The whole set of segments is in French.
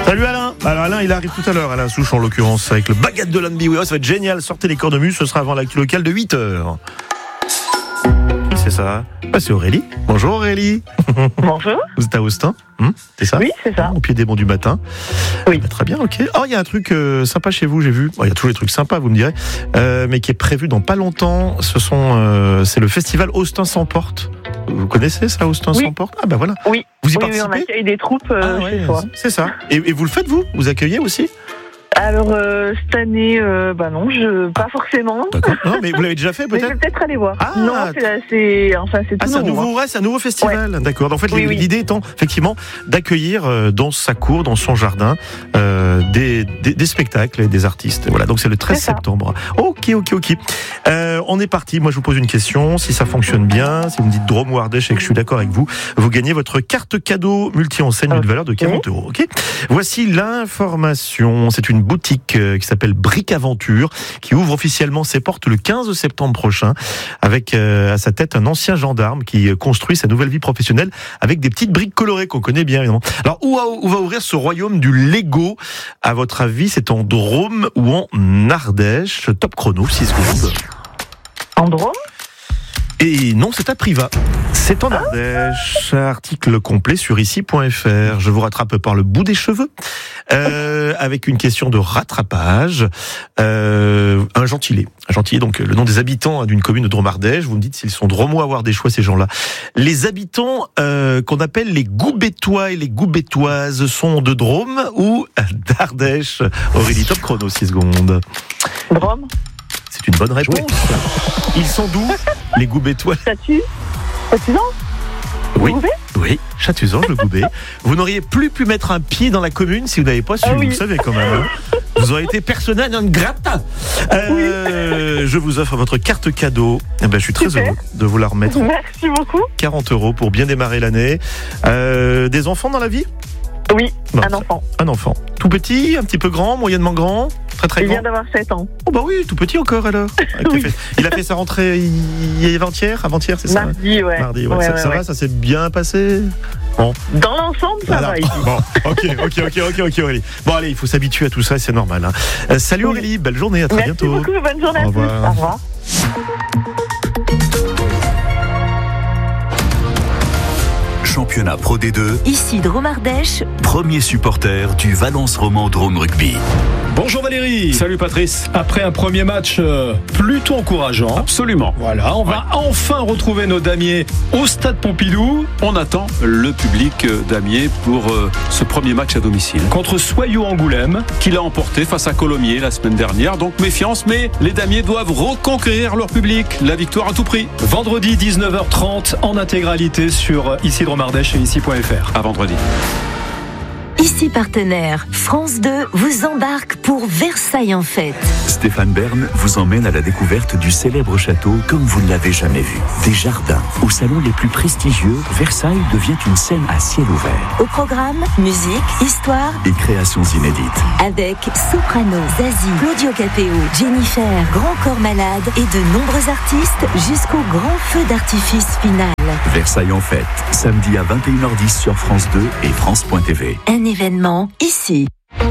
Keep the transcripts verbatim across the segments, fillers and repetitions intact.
Salut Alain. Alors Alain, il arrive tout à l'heure, Alain Souche en l'occurrence, avec le baguette de l'N B. Ouais, ça va être génial. Sortez les cornemuses, ce sera avant l'actu locale de huit heures. Qui c'est ça? Bah, c'est Aurélie. Bonjour Aurélie. Bonjour. Vous êtes à Austin, hum, c'est ça? Oui, c'est ça. Au pied des monts du matin. Oui. Bah, très bien, ok. Oh, il y a un truc euh, sympa chez vous, j'ai vu. Il oh, y a toujours des trucs sympas, vous me direz, euh, mais qui est prévu dans pas longtemps. Ce sont, euh, c'est le festival Austin sans porte. Vous connaissez ça, Austin oui. sans porte? Ah bah voilà. Oui. Vous y oui, participez? oui, on accueille des troupes euh, ah, ouais, chez soi. C'est ça. Et, et vous le faites vous? Vous accueillez aussi? Alors euh, cette année, euh, bah non, je pas ah. forcément. D'accord. Non, mais vous l'avez déjà fait Mais je peut-être? vais peut-être aller voir. Ah, non, c'est, c'est enfin c'est tout ah, c'est un nouveau. nouveau, ouais, c'est un nouveau festival. Ouais. D'accord. En fait, oui, l'idée oui. étant effectivement d'accueillir euh, dans sa cour, dans son jardin, euh, des, des, des spectacles et des artistes. Voilà. Donc c'est le treize septembre. Ok, ok, ok. Euh, on est parti. Moi, je vous pose une question. Si ça fonctionne bien, si vous me dites Drôme ou Ardèche et que je suis d'accord avec vous, vous gagnez votre carte cadeau multi-enseigne d'une valeur de quarante euros. Ok. Voici l'information. C'est une boutique euh, qui s'appelle Bric Aventure, qui ouvre officiellement ses portes le quinze septembre prochain, avec euh, à sa tête un ancien gendarme qui construit sa nouvelle vie professionnelle avec des petites briques colorées qu'on connaît bien évidemment. Alors où, où va ouvrir ce royaume du Lego? À votre avis, c'est en Drôme ou en Ardèche? Top chrono, six secondes. En Drôme? Et non, c'est à Privas. C'est en Ardèche. Article complet sur ici point f r. Je vous rattrape par le bout des cheveux, euh, avec une question de rattrapage. Euh, un gentilé. Un gentilé, donc le nom des habitants d'une commune de Drôme-Ardèche. Vous me dites s'ils sont dromois, avoir des choix, ces gens-là. Les habitants euh, qu'on appelle les Goubétois et les Goubétoises sont de Drôme ou d'Ardèche? Aurélie, top chrono, six secondes. Drôme. C'est une bonne réponse. Ils sont d'où, les Goubétois? Châtu Chatuzan? Oui, oui, Chatuzan, le Goubet. Vous n'auriez plus pu mettre un pied dans la commune si vous n'avez pas su, ah oui. Vous savez quand même. Hein. Vous auriez été persona non grata. Euh, oui. Je vous offre votre carte cadeau. Eh ben, je suis très Super. heureux de vous la remettre. Merci beaucoup. quarante euros pour bien démarrer l'année. Euh, des enfants dans la vie? Oui, bon, un enfant. Un enfant. Tout petit, un petit peu grand, moyennement grand? Très très Il grand. vient d'avoir sept ans. Oh bah oui, tout petit encore alors. Oui. Fait. Il a fait sa rentrée y... avant-hier, avant-hier, c'est ça? Mardi, ouais. Mardi, ouais. ouais, ça, ouais ça ouais. va, ça s'est bien passé? Bon. Dans l'ensemble, ça voilà. va ici. Bon, ok, ok, ok, ok, ok, Aurélie. Bon allez, il faut s'habituer à tout ça, c'est normal. Hein. Euh, salut oui. Aurélie, belle journée, à très Merci bientôt. Merci beaucoup, bonne journée Au à tous. revoir. Au revoir. Championnat Pro D deux. Ici Drôme-Ardèche. Premier supporter du Valence Roman Drôme Rugby. Bonjour Valérie. Salut Patrice. Après un premier match euh, plutôt encourageant. Absolument. Voilà, on va ouais. enfin retrouver nos damiers au stade Pompidou. On attend le public d'Amiers pour euh, ce premier match à domicile. Contre Soyaux-Angoulême. Qu'il a emporté face à Colomiers la semaine dernière. Donc méfiance, mais les damiers doivent reconquérir leur public. La victoire à tout prix. Vendredi dix-neuf heures trente en intégralité sur Ici Drôme-Ardèche et ici point f r. À vendredi. Ici partenaire, France deux vous embarque pour Versailles en fête. Stéphane Bern vous emmène à la découverte du célèbre château comme vous ne l'avez jamais vu. Des jardins, aux salons les plus prestigieux, Versailles devient une scène à ciel ouvert. Au programme, musique, histoire et créations inédites. Avec Soprano, Zazie, Claudio Capéo, Jennifer, Grand Corps Malade et de nombreux artistes jusqu'au grand feu d'artifice final. Versailles en fête, samedi à vingt et une heures dix sur France deux et France point t v. Un événement ici.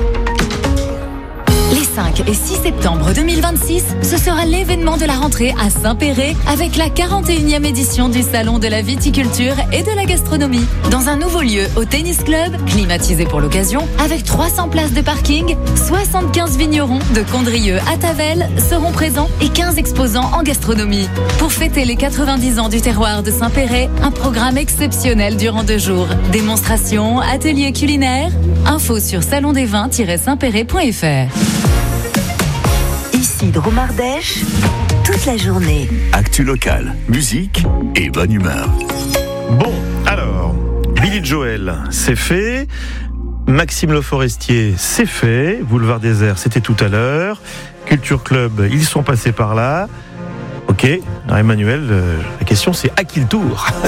Les cinq et six septembre deux mille vingt-six, ce sera l'événement de la rentrée à Saint-Péray avec la quarante et unième édition du Salon de la viticulture et de la gastronomie. Dans un nouveau lieu au tennis club, climatisé pour l'occasion, avec trois cents places de parking, soixante-quinze vignerons de Condrieu à Tavel seront présents et quinze exposants en gastronomie. Pour fêter les quatre-vingt-dix ans du terroir de Saint-Péray, un programme exceptionnel durant deux jours. Démonstrations, ateliers culinaires, infos sur salon des vins tiret saint péray point f r. Ici Drôme-Ardèche, toute la journée. Actu locale, musique et bonne humeur. Bon, alors, Billy Joel, c'est fait. Maxime Le Forestier, c'est fait. Boulevard Désert, c'était tout à l'heure. Culture Club, ils sont passés par là. Ok, alors Emmanuel, euh, la question c'est à qui le tour?